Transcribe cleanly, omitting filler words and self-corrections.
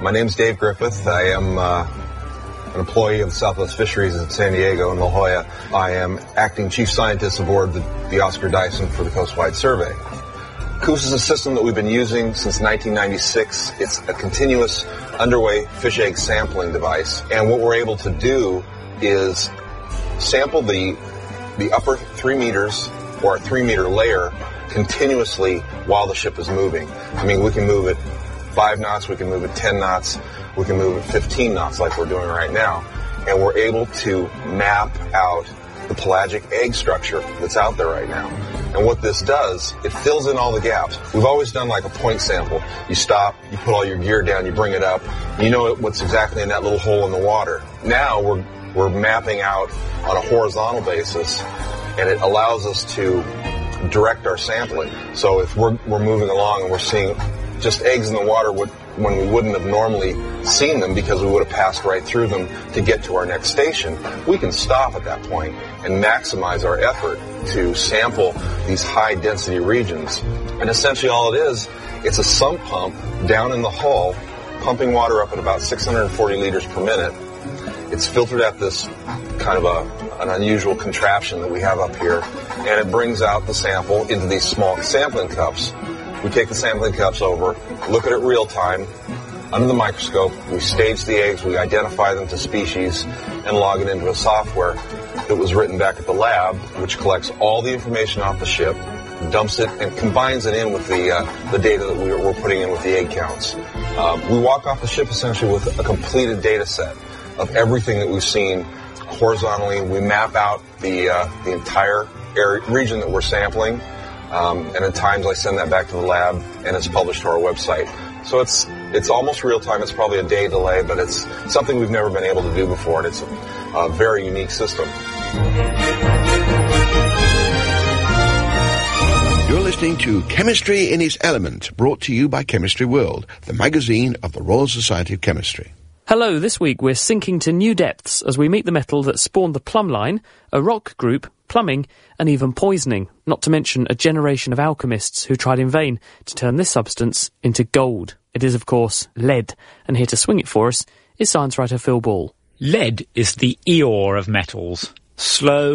My name's Dave Griffith. I am an employee of the Southwest Fisheries in San Diego in La Jolla. I am acting chief scientist aboard the Oscar Dyson for the Coastwide Survey. COOS is a system that we've been using since 1996. It's a continuous underway fish egg sampling device. And what we're able to do is sample the upper 3 meters or a 3 meter layer continuously while the ship is moving. I mean, we can move at 5 knots, we can move at 10 knots, we can move at 15 knots like we're doing right now. And we're able to map out the pelagic egg structure that's out there right now. And what this does, it fills in all the gaps. We've always done like a point sample. You stop, you put all your gear down, you bring it up, you know what's exactly in that little hole in the water. Now we're mapping out on a horizontal basis, and it allows us to direct our sampling. So if we're moving along and we're seeing just eggs in the water when we wouldn't have normally seen them because we would have passed right through them to get to our next station, we can stop at that point and maximize our effort to sample these high-density regions. And essentially all it is, it's a sump pump down in the hull, pumping water up at about 640 liters per minute. It's filtered at this kind of an unusual contraption that we have up here, and it brings out the sample into these small sampling cups. We take the sampling cups over, look at it real time, under the microscope, we stage the eggs, we identify them to species, and log it into a software that was written back at the lab, which collects all the information off the ship, dumps it, and combines it in with the data that we're putting in with the egg counts. We walk off the ship essentially with a completed data set of everything that we've seen horizontally. We map out the entire region that we're sampling. And at times I send that back to the lab, and it's published to our website. So it's almost real time. It's probably a day delay, but it's something we've never been able to do before, and it's a very unique system. You're listening to Chemistry in its Element, brought to you by Chemistry World, the magazine of the Royal Society of Chemistry. Hello, this week we're sinking to new depths as we meet the metal that spawned the plumb line, a rock group, plumbing, and even poisoning, not to mention a generation of alchemists who tried in vain to turn this substance into gold. It is, of course, lead, and here to swing it for us is science writer Phil Ball. Lead is the Eeyore of metals. Slow,